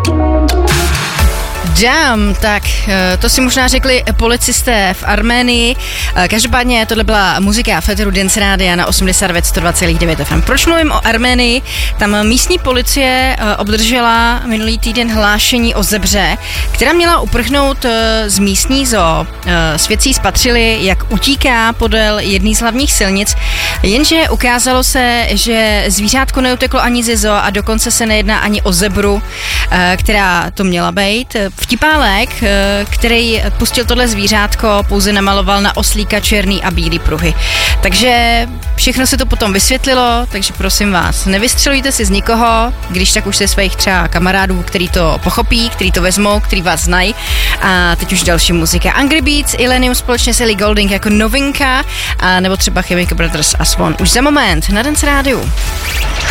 Jam, tak to si možná řekli policisté v Arménii. Každopádně tohle byla muzika Féteru Dance Rádia na 89,102 FM. Proč mluvím o Arménii? Tam místní policie obdržela minulý týden hlášení o zebře, která měla uprchnout z místní zoo. Svědci spatřili, jak utíká podél jedné z hlavních silnic, jenže ukázalo se, že zvířátko neuteklo ani ze zoo a dokonce se nejedná ani o zebru, která to měla být. Vtipálek, který pustil tohle zvířátko, pouze namaloval na oslíka černý a bílý pruhy. Takže všechno se to potom vysvětlilo, takže prosím vás, nevystřelujte si z nikoho, když tak už se svých třeba kamarádů, který to pochopí, který to vezmou, který vás znají. A teď už další muzika. Angry Beats, Illenium společně s Ellie Goulding jako novinka, a nebo třeba Chemical Brothers a Swan. Už za moment na Dance Rádiu.